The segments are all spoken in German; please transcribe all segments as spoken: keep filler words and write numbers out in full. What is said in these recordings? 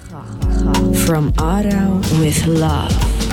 From Aarau with Love.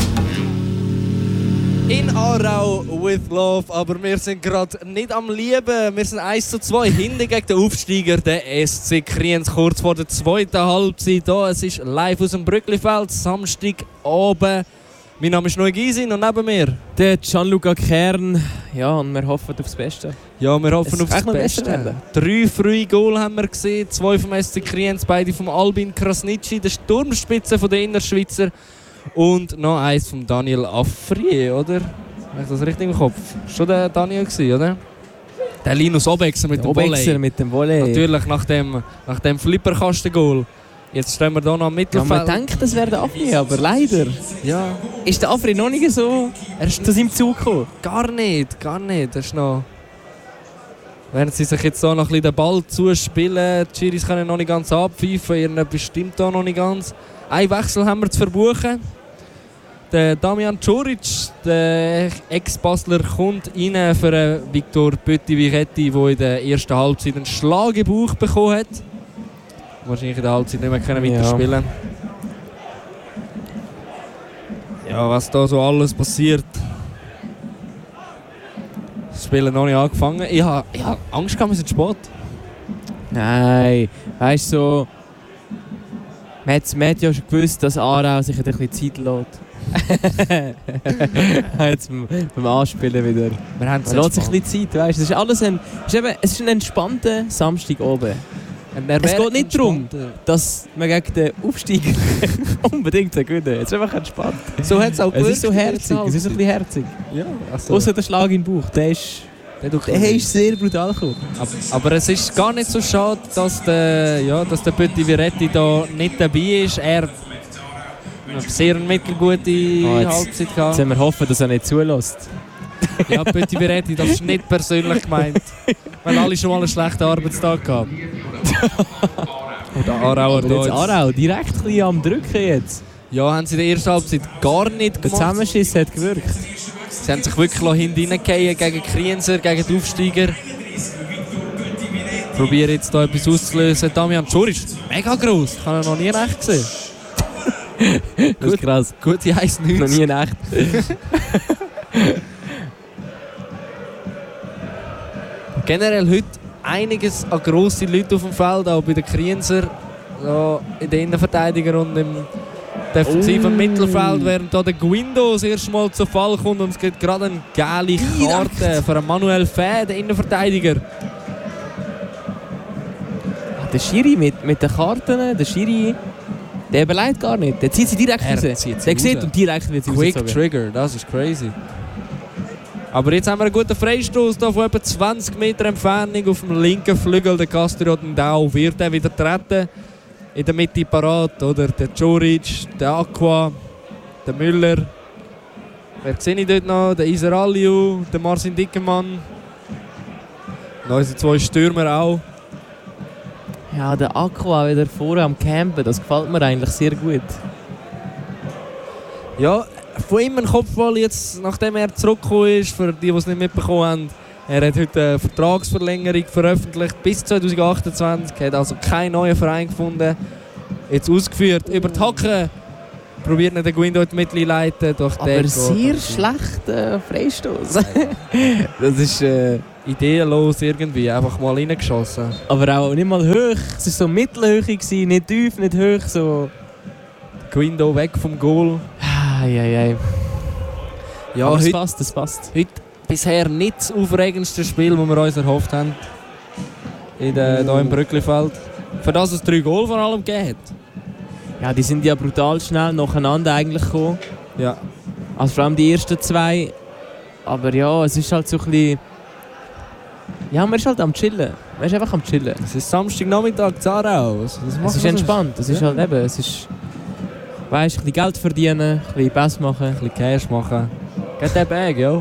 In Aarau with Love, aber wir sind gerade nicht am Lieben. Wir sind eins zu zwei hinten gegen den Aufsteiger, der S C Kriens, kurz vor der zweiten Halbzeit. Hier, es ist live aus dem Brücklifeld, Samstag oben. Mein Name ist Noe Gysin und neben mir der Gianluca Kern. Ja, und wir hoffen aufs Beste. Ja, wir hoffen es aufs Beste. Drei frühe Goal haben wir gesehen, zwei vom S C Kriens, beide vom Albin Krasnitschi, der Sturmspitze von der Innerschweizer. Und noch eins von Daniel Afrier, oder? Habe ich das richtig im Kopf? Schon der Daniel gewesen, oder? Der Linus Obexer mit der dem Volley. mit dem Volley. Natürlich nach dem, nach dem Flipperkasten-Goal. Jetzt stehen wir hier noch am Mittelfeld. Ja, man denkt, das wäre der Afri, aber leider. Ja. Ist der Afri noch nicht so er ist zu seinem Zug gekommen? Gar nicht, gar nicht. Das ist noch... Während sie sich jetzt hier noch ein bisschen den Ball zuspielen, die Schiris können noch nicht ganz abpfeifen, irgendetwas stimmt hier noch nicht ganz. Einen Wechsel haben wir zu verbuchen. Der Damian Čorić, der Ex-Basler, kommt rein für Victor Petit-Viretti, der in der ersten Halbzeit einen Schlag im Bauch bekommen hat. Wahrscheinlich in der Halbzeit nicht mehr können weiterspielen. Ja. ja, was da so alles passiert. Das Spiel hat noch nicht angefangen. Ich habe hab Angst gehabt, wir sind spät. Nein, weißt du, so, man, hat, man hat ja schon gewusst, dass Aarau sich ein bisschen Zeit lässt. Jetzt beim, beim Anspielen wieder. Wir haben man lässt sich ein bisschen Zeit, weißt du. Es ist alles ein, es ist eben, es ist ein entspannter Samstag oben. Es geht nicht darum, dass man gegen den Aufsteiger unbedingt gewinnen. Es ist einfach entspannt. So hat's auch es ist so herzig. Es ist ein bisschen herzig. Ja, also. Außer der Schlag in den Bauch, der ist, der, der ist sehr brutal gekommen. Aber, aber es ist gar nicht so schade, dass der, ja, dass der Petit-Viretti da nicht dabei ist. Er hat eine sehr mittelgute oh, jetzt, Halbzeit gehabt. Jetzt müssen wir hoffen, dass er nicht zulässt. Ja, Petit-Viretti, das ist nicht persönlich gemeint. Weil alle schon mal einen schlechten Arbeitstag gehabt. Oder Aarauer da jetzt. Aarau direkt ein bisschen am Drücken jetzt. Ja, haben sie in der ersten Halbzeit gar nicht gemacht. Der Zusammenschiss hat gewirkt. Sie haben sich wirklich hineingehauen gegen Krienser, gegen die Aufsteiger. Ich probiere jetzt hier etwas auszulösen. Damian Čorić, mega gross, ich habe ihn noch nie in echt gesehen. Das ist krass. Gute eins neunzig. Noch nie in echt. Generell heute einiges an grosse Leute auf dem Feld, auch bei den Krienser, so in den Innenverteidigern und im defensiven oh. Mittelfeld, während hier der Guindo das erste Mal zu Fall kommt und es gibt gerade eine geile Karte für Manuel Fäh, den Innenverteidiger. Der Schiri mit, mit den Karten, der Schiri, der überlegt gar nicht, der zieht sie direkt er raus. Zieht sie der sieht und direkt wird sie Quick rausgezogen. Trigger, das ist crazy. Aber jetzt haben wir einen guten Freistoß hier von etwa zwanzig Meter Entfernung auf dem linken Flügel. Der Castro Dau wird er wieder treten. In der Mitte parat, oder? Der Čorić, der Aqua, der Müller. Wer sehe ich dort noch? Der Israeliu, der Marcin Dickemann. Und unsere zwei Stürmer auch. Ja, der Aqua wieder vorne am Campen, das gefällt mir eigentlich sehr gut. Ja, von ihm ein Kopfball jetzt, nachdem er zurückgekommen ist, für die, die es nicht mitbekommen haben. Er hat heute eine Vertragsverlängerung veröffentlicht bis zwanzig achtundzwanzig, hat also keinen neuen Verein gefunden. Jetzt ausgeführt über die Hacke, probiert nicht den Guindo in die Mitte leiten. Doch aber der sehr schlechter Freistoß. Das ist äh, ideenlos irgendwie, einfach mal reingeschossen. Aber auch nicht mal hoch, es war so mittelhoch, nicht tief, nicht hoch. So. Guindo weg vom Goal. Eieiei. Ja, aber heute, das passt, das passt. Heute bisher nicht das aufregendste Spiel, das wir uns erhofft haben. In der, oh. Hier im Brücklifeld. Für das es drei Goal vor allem gegeben hat. Ja, die sind ja brutal schnell nacheinander eigentlich gekommen. Ja. Also vor allem die ersten zwei. Aber ja, es ist halt so ein bisschen... Ja, man ist halt am Chillen. Man ist einfach am Chillen. Es ist Samstagnachmittag, Aarau. Es ist entspannt. Es ist ja. halt eben... Es ist, weißt, ein bisschen Geld verdienen, ein bisschen Pass machen. Ein bisschen Cash machen. Geht der Bag, ja.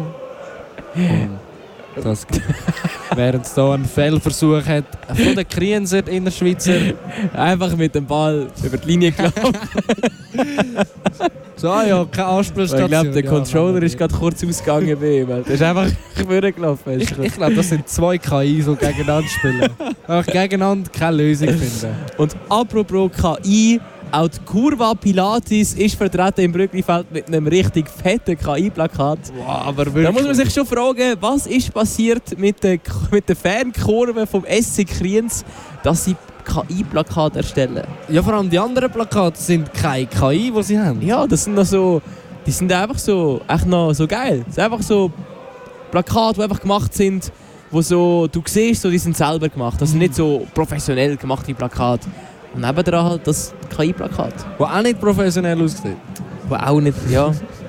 Das, während es hier einen Fehlversuch hat von den Krienser in der Schweizer. Einfach mit dem Ball über die Linie gelaufen. So, ja, keine Anspielstation. Ich glaube, der Controller ja, ist gerade kurz ausgegangen bei ihm. Der ist einfach vorgelaufen. Ich, ich glaube, das sind zwei K I, die gegeneinander spielen. Einfach gegeneinander keine Lösung finden. Und apropos K I, Auch die Curva Pilatis ist vertreten im Brücklifeld mit einem richtig fetten K I-Plakat. Wow, aber wirklich. Da muss man sich schon fragen, was ist passiert mit der, mit der Fankurve vom S C Kriens, dass sie K I-Plakate erstellen. Ja, vor allem die anderen Plakate sind keine K I, die sie haben. Ja, das sind noch so, die sind einfach so, echt noch so geil. Das sind einfach so Plakate, die einfach gemacht sind, wo so, du siehst, so, die sind selber gemacht. Das sind nicht so professionell gemachte Plakate. Und nebendran halt das K I-Plakat. Die auch nicht professionell aussieht. Wo auch nicht, ja.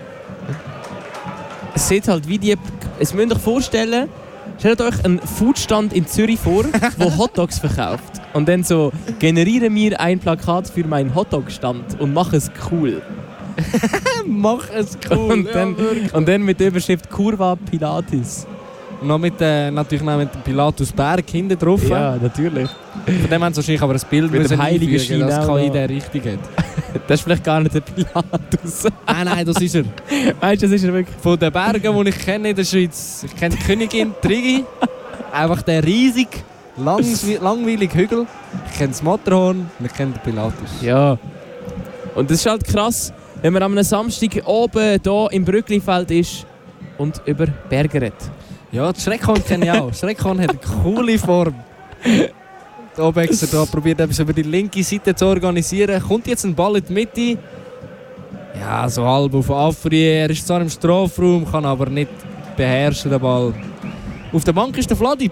Es sieht halt wie die... Es müsst ihr euch vorstellen, stellt euch einen Foodstand in Zürich vor, der Hotdogs verkauft. Und dann so, generiere mir ein Plakat für meinen Hotdog-Stand und mach es cool. Mach es cool. Und dann, ja, und dann mit der Überschrift Curva Pilatis. Und noch mit, äh, natürlich noch mit dem Pilatus Berg hinten drauf. Ja, natürlich. Von dem haben sie wahrscheinlich aber ein Bild Mit dem heiligen einfügen, Schein dass auch K I noch. den richtig hat. Das ist vielleicht gar nicht der Pilatus. Nein, nein, das ist er. Weißt du, das ist er wirklich. Von den Bergen, die ich kenne in der Schweiz. Ich kenne die Königin Trigi. Einfach der riesig, langs- langweilige Hügel. Ich kenne das Matterhorn und ich kenne den Pilatus. Ja. Und das ist halt krass, wenn man am Samstag oben hier im Brücklifeld ist und über Berge redet. Ja, das Schreckhorn kenne ich auch. Das Schreckhorn hat eine coole Form. Der Obexer da probiert etwas über die linke Seite zu organisieren. Kommt jetzt ein Ball in die Mitte. Ja, so halb auf Afri. Er ist zwar im Strafraum, kann aber nicht beherrschen den Ball. Auf der Bank ist der Vladi.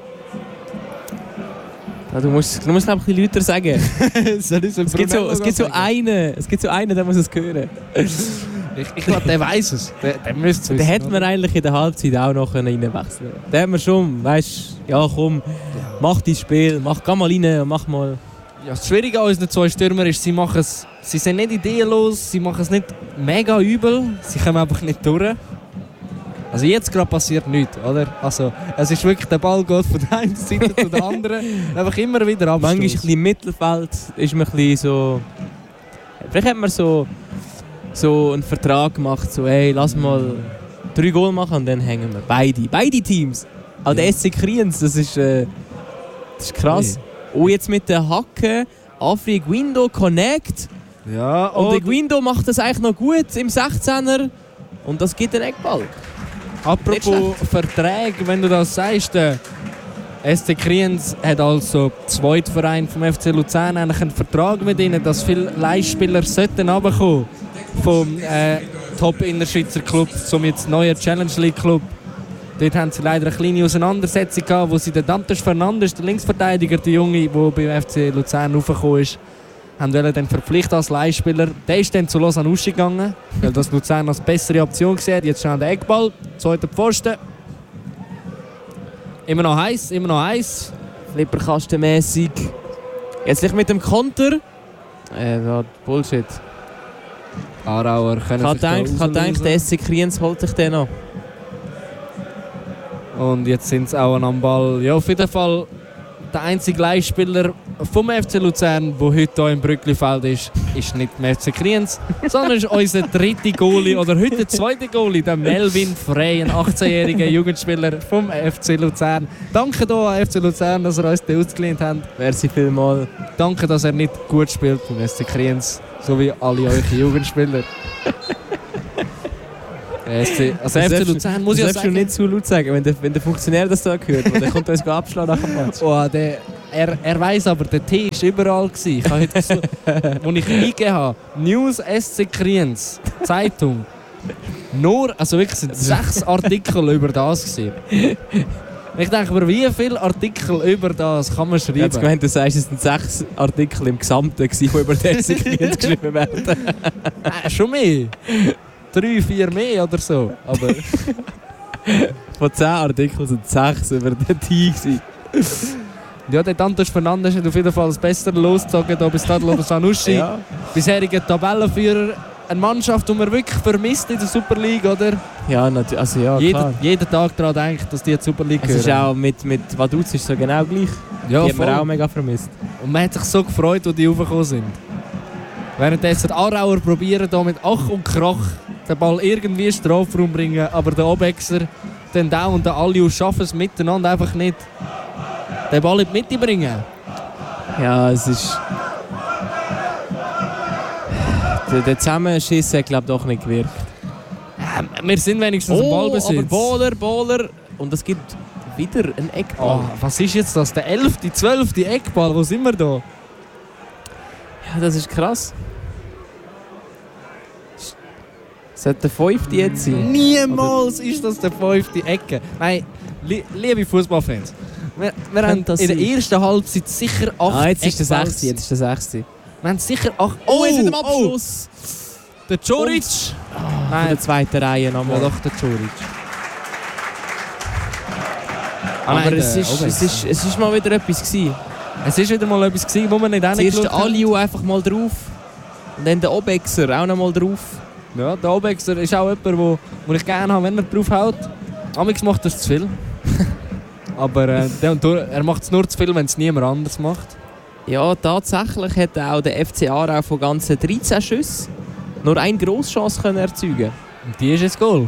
Ja, du musst, du musst noch ein bisschen lauter sagen. Soll ich so Es gibt so, es gibt so sagen? einen, es gibt so einen, der muss es hören. Ich, ich glaube, der weiß es. Der, der müsste es Den wissen. hätte man oder? eigentlich in der Halbzeit auch noch reinwechseln können. Den haben wir schon, weißt du, ja komm, mach dein Spiel, mach, geh mal rein und mach mal. Ja, das Schwierige an unseren zwei Stürmer ist, sie machen es, sie sind nicht ideenlos, sie machen es nicht mega übel, sie kommen einfach nicht durch. Also jetzt gerade passiert nichts, oder? Also es ist wirklich, der Ball geht von der einen Seite zu der anderen, einfach immer wieder Abstoß. Manchmal ein bisschen im Mittelfeld ist man ein bisschen so... Vielleicht hat man so, so einen Vertrag gemacht, so hey, lass mal drei Goal machen und dann hängen wir. Beide, beide Teams. Auch der Ja. S C Kriens, das ist, äh, das ist krass. Und jetzt mit der Hacke, Afri Guindo Connect. Ja, Und und der Guindo macht das eigentlich noch gut im sechzehner. Und das gibt einen Eckball. Nicht apropos Verträge, wenn du das sagst, der S C Kriens hat also Zweitverein vom F C Luzern eigentlich einen Vertrag mit ihnen, dass viele Leihspieler sollten runterkommen vom äh, Top-Innerschweizer Club zum jetzt neuen Challenge League Club. Dort haben sie leider eine kleine Auseinandersetzung gehabt, wo sie den Dantes Fernandes, der Linksverteidiger, der Junge, der beim F C Luzern raufgekommen ist, haben wollen dann verpflichten als Leihspieler. Der ist dann zu Lausanne ausgegangen, weil das Luzern als bessere Option gesehen. Jetzt schon der Eckball, zweiter Pfosten. Immer noch heiß, immer noch heiß. Flipperkastenmässig. Jetzt nicht mit dem Konter. Äh, ja, Bullshit. Aarauer können Ich habe sich da gedacht, ich habe gedacht, rauslösen. der S C Kriens holt sich den noch. Und jetzt sind sie auch am Ball. Ja, auf jeden Fall der einzige Leihspieler vom F C Luzern, der heute hier im Brücklifeld ist, ist nicht der F C Kriens, sondern ist unser dritter Goalie oder heute der zweite Goalie, der Melvin Frey, ein achtzehnjähriger Jugendspieler vom F C Luzern. Danke hier an F C Luzern, dass ihr uns den ausgelehnt habt. Merci vielmals. Danke, dass er nicht gut spielt beim F C Kriens, so wie alle eure Jugendspieler. F C, also F C Luzern muss ich ja das darfst du sagen. nicht zu laut sagen, wenn der, wenn der Funktionär das da hört. Und der kommt uns abschlagen nach dem Match. Oh, der, er, er weiss aber, der T war überall. Gewesen. Ich habe heute so, als ich eingegeben habe, News S C Kriens, Zeitung, nur, also wirklich sind sechs Artikel über das gewesen. Ich denke mir, wie viele Artikel über das kann man Ich habe jetzt schreiben? gemeint, du sagst, es sind sechs Artikel im Gesamten, gewesen, die über den S C Kriens geschrieben werden. Äh, schon mehr. Drei, vier mehr oder so. Aber Von zehn Artikeln sind sechs über den Team gewesen. ja, der Dantos Fernandes hat auf jeden Fall das Bessere losgezogen hier bei Stadler Sanussi. Ja. Bisheriger Tabellenführer. Eine Mannschaft, die man wirklich vermisst in der Super League, oder? Ja, natürlich. Also ja, Jeder, klar. jeden Tag daran denkt, dass die in die Super League Es gehören. ist auch mit, mit Vaduz ist so genau gleich. ja, Die haben wir voll. auch mega vermisst. Und man hat sich so gefreut, als die raufgekommen sind. Währenddessen die Aarauer probieren hier mit Ach und Krach den Ball irgendwie in den Strafraum bringen, aber der Obexer, den Down und der Alius schaffen es miteinander einfach nicht, den Ball in die Mitte bringen. Ja, es ist... Der, der Zusammenschiss hat, glaube ich, doch nicht gewirkt. Ähm, wir sind wenigstens im Oh, Ballbesitz. aber Bowler, Bowler. Und es gibt wieder einen Eckball. Oh, was ist jetzt das? Der elfte, zwölfte Eckball? Wo sind wir da? Ja, das ist krass. Sollte der fünfte jetzt sein? Niemals ist das der fünfte Ecke. Nein, li liebe Fußballfans. Wir, wir haben das in der sein? ersten Halbzeit sicher acht Ah, jetzt ist der Eckballs. sechste. Jetzt ist der sechste. Wir haben sicher acht... Oh, jetzt mit dem Abschluss. Oh, der Djuric. Von Nein, der zweiten Reihe ja, nochmal. doch, der Djuric. Ah, Aber nein, es, der ist, Obex. es, ist, es ist mal wieder etwas gewesen. Es ist wieder mal etwas gewesen, wo wir nicht Zuerst hingeschaut der haben. Aliu einfach mal drauf. Und dann der Obexer auch noch mal drauf. Ja, der Obexer ist auch jemand, wo, wo ich gerne habe, wenn er drauf haut. Amix macht das zu viel. Aber äh, der, er macht es nur zu viel, wenn es niemand anders macht. Ja, tatsächlich hat auch der F C Aarau von ganzen dreizehn Schüssen nur eine Grosschance können erzeugen. Und die ist jetzt Goal.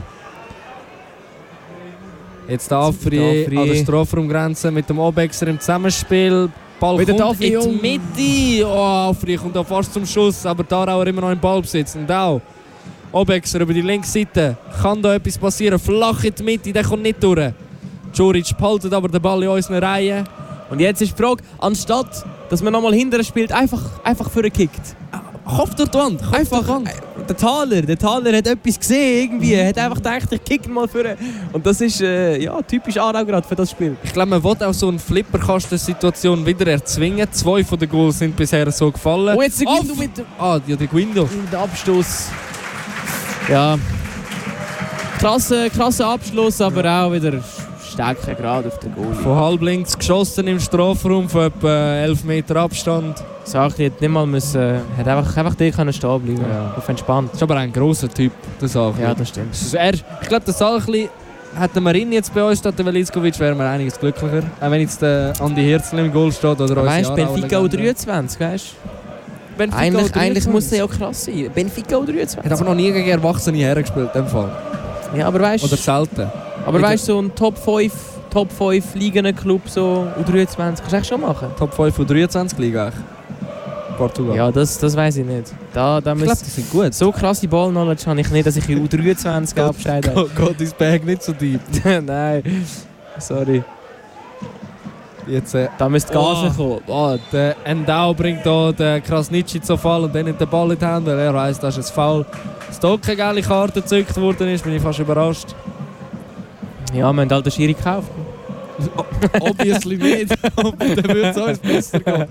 Jetzt der Afri Afri. an der Strafraumgrenze mit dem Obexer im Zusammenspiel. Ball Wieder kommt Afri in um. die Mitte. Oh, Afri kommt da fast zum Schuss, aber da auch immer noch im Ballbesitz. Und auch Obexer über die linke Seite. Kann da etwas passieren? Flach in die Mitte, der kommt nicht durch. Djuric behaltet aber den Ball in unseren Reihen. Und jetzt ist die Frage, anstatt dass man nochmal hinterher spielt, einfach, einfach für kickt. Kopf durch die Wand. Kopf Einfach, durch die Wand. äh, der Taler, der Taler hat etwas gesehen irgendwie. Er hat einfach gedacht, ich kicke mal für. Und das ist äh, ja, typisch Aarau gerade für das Spiel. Ich glaube, man will auch so eine Flipperkasten-Situation wieder erzwingen. Zwei von den Goals sind bisher so gefallen. Oh, jetzt der Guindo Auf- mit dem Ah, ja, der Guindo. der Abstoß. Ja. Krasser, krasser Abschluss, aber auch wieder Stärke gerade auf den Goalie. Von halb links geschossen im Strafraum von etwa elf Meter Abstand. Sache hätte nicht mal müssen, äh, hat einfach, einfach der können stehen bleiben. Ja. Auf entspannt. Das ist aber ein grosser Typ, der Salchli. Ja, das stimmt. Also er, ich glaube, der Salchli, hätte Marin jetzt bei uns statt der Velickovic, wären wir einiges glücklicher. Auch wenn jetzt der Andi Herzl im Goal steht oder unsere Weißt du, Aarauer Benfica U Legende. dreiundzwanzig, weißt du? Benfica Eigentlich, U dreiundzwanzig. eigentlich muss er ja krass sein. Benfica U dreiundzwanzig. Hat aber noch nie gegen Erwachsene hergespielt, in dem Fall. Ja, aber weißt Oder selten. aber weißt, so ein Top fünf, Top fünf Ligen-Club, so U dreiundzwanzig, kannst du echt schon machen? Top fünf von dreiundzwanzig Liga eigentlich. Portugal. Ja, das, das weiß ich nicht. Da, da ich glaube, müsst, die sind gut. so krasse Ball-Knowledge habe ich nicht, dass ich in U dreiundzwanzig abscheide. Geht geht ins Bag nicht so deep. Nein, sorry. Jetzt, äh, Da müsste Gas Oh. kommen. oh, der Endau bringt hier den Krasnitschi zu Fall und dann nimmt den Ball in die Hände, weil er weiss, das ist ein Foul. Dass da keine gelbe Karte gezückt worden ist, bin ich fast überrascht. Ja, wir haben halt den Schiri gekauft. Obviously nicht, aber dann würde es uns besser gehen.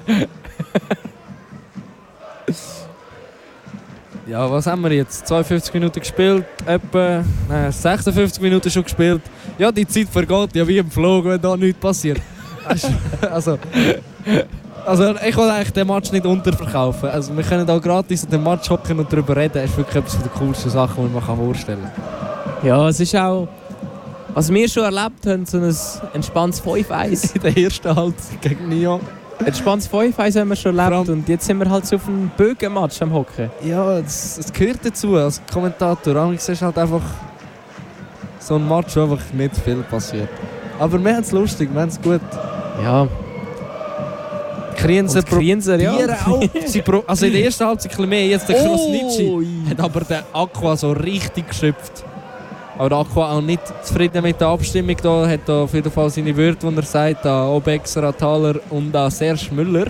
Ja, was haben wir jetzt? zweiundfünfzig Minuten gespielt, etwa nein, sechsundfünfzig Minuten schon gespielt. Ja, die Zeit vergeht ja wie im Flug, wenn da nichts passiert. also, also ich will eigentlich den Match nicht unterverkaufen. Also wir können auch gratis an dem Match hocken und darüber reden. Das ist wirklich etwas der coolsten Sachen, die man sich vorstellen kann. Ja, es ist auch, was wir schon erlebt haben, so ein entspanntes fünf eins. In der ersten Halbzeit gegen Nyon. Entspanntes fünf eins haben wir schon Vor erlebt allem- und jetzt sind wir halt so auf einem Bögenmatch am Hocken. Ja, es, es gehört dazu als Kommentator. Manchmal ist halt einfach so ein Match, wo einfach nicht viel passiert. Aber wir haben es lustig, wir haben es gut. Ja, Kriense und Krienser, ja. probieren auch. Sie pro also in der ersten Halbzeit ein bisschen mehr, jetzt der Krasnitschi. Oh, Hat aber der Aqua so richtig geschöpft. Aber der Aqua auch nicht zufrieden mit der Abstimmung. Da hat er auf jeden Fall seine Wörter, die er sagt, an Obexer, an Thaler und an Serge Müller.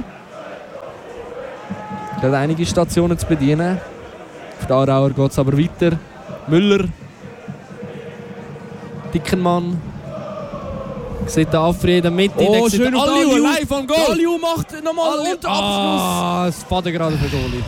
Er hat einige Stationen zu bedienen. Auf der Aarauer geht es aber weiter. Müller. Dickenmann. Sieht der Afri in der Mitte. Oh, der sieht schön auf Aliu, Aliu. live am Goal. Aliu macht nochmal Aliu- unter Abschluss. Ah, es fährt gerade für Goalie.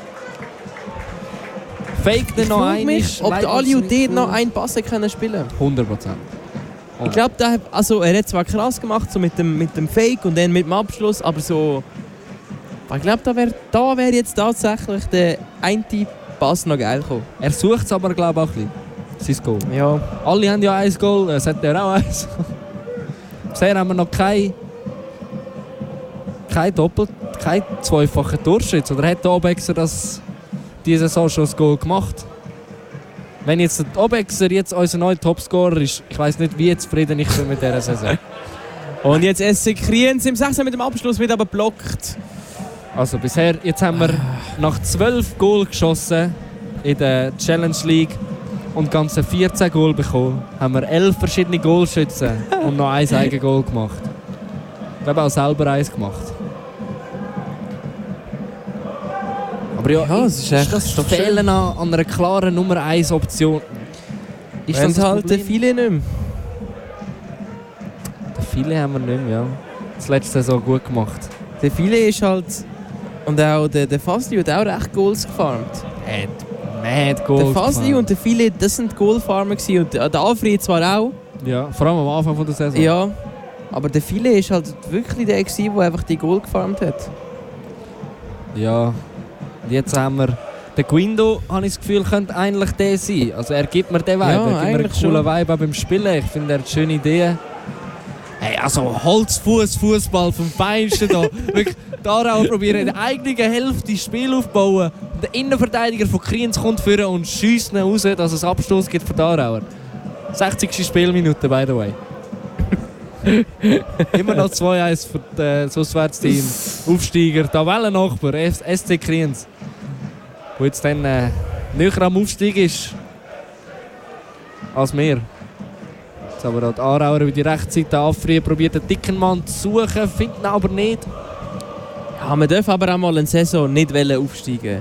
Fake den Ich noch frage ein. mich, ob der Aliu dort noch einen Pass können spielen können. hundert Prozent. Ich glaube, also, er hat zwar krass gemacht, so mit dem, mit dem Fake und dann mit dem Abschluss, aber so... Ich glaube, da wäre da wär jetzt tatsächlich der eine Pass noch geil gekommen. Er sucht es aber, glaube ich, auch ein bisschen. Sein Goal. Ja. Alle haben ja ein Goal, es hat er auch eins. Bisher haben wir noch kein, kein Doppel, kein zweifachen Torschütz. Oder hat der Obexer das diese Saison schon das Goal gemacht? Wenn jetzt der Obexer jetzt unser neuer Topscorer ist, ich weiss nicht, wie zufrieden ich bin mit dieser Saison. Und jetzt S C Kriens im sechzehn mit dem Abschluss, wird aber blockt. Also bisher, jetzt haben wir nach zwölf Goal geschossen in der Challenge League und ganze vierzehn Goal bekommen. Haben wir elf verschiedene Goalschützen und noch ein Eigengoal gemacht. Ich habe auch selber eins gemacht. Aber ja, Ja, es ist echt das doch Fehlen an, an einer klaren Nummer eins Option. Ist Wenn das halt Problem? viele nicht mehr. Viele haben wir nicht mehr, ja. Das letzte Saison gut gemacht. Der viele ist halt... Und auch der, der Fasli hat auch recht Goals gefarmt. Hat mad Goal Der Fasli gefahren. und der viele, das sind Goalfarmer gewesen. Und der der Alfred zwar auch. Ja, vor allem am Anfang von der Saison. Ja. Aber der viele ist halt wirklich der gewesen, der einfach die Goal gefarmt hat. Ja. Und jetzt haben wir... Der Guindo, habe ich das Gefühl, könnte eigentlich der sein. Also er gibt mir den Vibe, Ja, er gibt mir einen eigentlich coolen schon. Vibe auch beim Spielen. Ich finde, er hat schöne Ideen. Hey, also Holzfuß-Fußball vom Feinsten da. Wirklich, die Aarauer probieren in der eigenen Hälfte das Spiel aufzubauen. Der Innenverteidiger von Kriens kommt führen und schiesst ihn raus, dass es Abstoß gibt für die Aarauer. sechzigste Spielminute, by the way. Immer noch zwei eins für das Auswärtsteam. Aufsteiger, Tabellennachbar, S C Kriens. Wo jetzt dann äh, näher am Aufstieg ist als wir. Jetzt aber auch die Aarauer über die Rechtsseite Afri probiert den dicken Mann zu suchen, findet ihn aber nicht. Ja, man darf aber auch mal eine Saison nicht aufsteigen.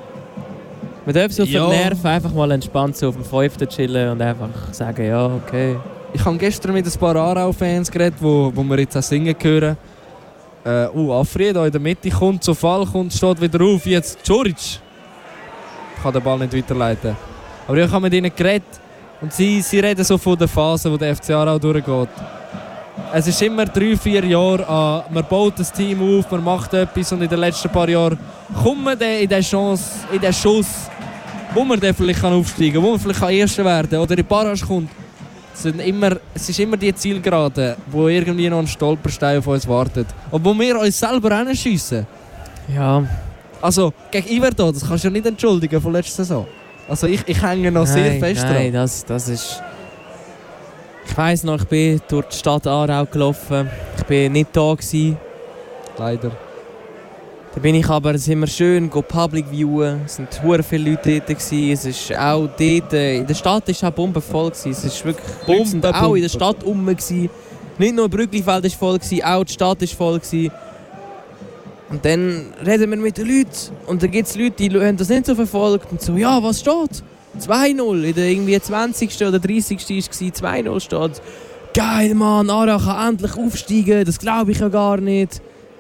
Man darf so für Ja. die Nerven einfach mal entspannt so auf dem Fünften chillen und einfach sagen, ja, okay. Ich habe gestern mit ein paar Aarau-Fans geredet, wo, wo wir jetzt auch singen hören. Äh, uh, Afri da in der Mitte kommt, zu Fall kommt, steht wieder auf. Jetzt Djuric. Ich kann den Ball nicht weiterleiten. Aber ich habe mit ihnen geredet und sie, sie reden so von der Phase, wo der F C Aarau durchgeht. Es ist immer drei, vier Jahre an, man baut das Team auf, man macht etwas und in den letzten paar Jahren kommt man dann in den Chance, in den Schuss, wo man dann vielleicht kann aufsteigen kann, wo man vielleicht kann Erster werden kann oder in die Barrage kommt. Es, sind immer, es ist immer die Zielgerade, wo irgendwie noch ein Stolperstein auf uns wartet. Und wo wir uns selber hinschiessen. Ja, Also, gegen Iverdo, das kannst du ja nicht entschuldigen von letzter Saison. Also ich, ich hänge noch sehr nein, fest nein, dran. das, das ist... Ich weiss noch, ich bin durch die Stadt Aarau gelaufen. Ich war nicht da gewesen. Leider. Da bin ich aber, sind wir schön go Public viewen. Es waren hure viele Leute dort gewesen. Es ist auch dort, äh, in der Stadt war es auch bombenvoll gewesen. Es ist wirklich, die Leute sind Bombe, auch in der Bombe. Stadt rum gewesen. Nicht nur Brücklifeld war voll gewesen, auch die Stadt war voll gewesen. Und dann reden wir mit den Leuten und dann gibt es Leute, die haben das nicht so verfolgt und so, ja, was steht? zwei null, in der irgendwie zwanzigsten oder dreißigsten war es, zwei null steht. Geil, Mann, Aarau kann endlich aufsteigen, das glaube ich ja gar nicht.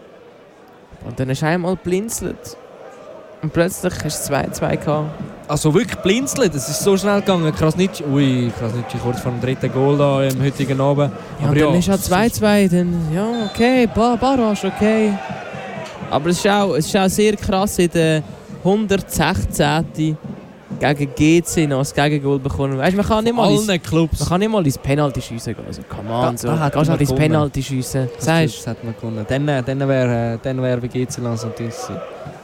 Und dann hast du einmal blinzelt. Und plötzlich hast du zwei zwei gehabt. Also wirklich blinzelt, es ist so schnell gegangen. Krasnitschi, ui, Krasnitschi kurz vor dem dritten Goal da im heutigen Abend. Ja, und dann ist halt zwei zwei, dann, ja, okay, Bar Barrage, okay. Aber es ist auch, es ist auch sehr krass, in der hundertsechzehnten gegen G C noch das Gegengoal bekommen. Weißt, man kann nicht mal ins, Allen Clubs. man kann nicht mal ins Penalty schiessen gehen. Also, come on, Da- so. da hätten Gehst wir halt ins gewonnen. Penalty schiessen. Das, Sagst das hat man gewonnen. Dann, äh, dann wäre dann wär bei G C Lans und gewesen.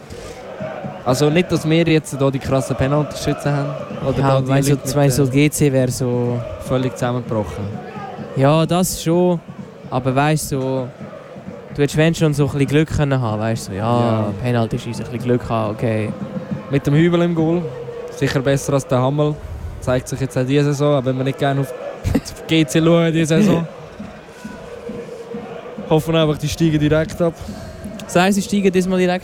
Also nicht, dass wir jetzt hier die krassen Penalty-Schützen haben. Oder da ja, die weil so, Leute mit, weil so äh, G C wäre so... völlig zusammengebrochen. Ja, das schon. Aber weißt du, so, du hättest wenn schon so ein bisschen Glück können haben. Weißt du, so, ja, Ja. Penalty schiessen, ein bisschen Glück haben, okay. Mit dem Hübel im Goal. Sicher besser als der Hammel. Zeigt sich jetzt auch diese Saison, aber wenn wir nicht gerne auf G C schauen diese Saison. Hoffen einfach, die steigen direkt ab. Das heisst, sie steigen diesmal direkt